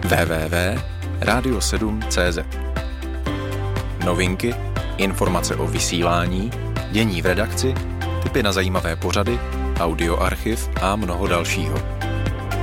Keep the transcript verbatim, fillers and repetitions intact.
w w w tečka radio sedm tečka cé zet. Novinky, informace o vysílání, dění v redakci, tipy na zajímavé pořady, audioarchiv a mnoho dalšího.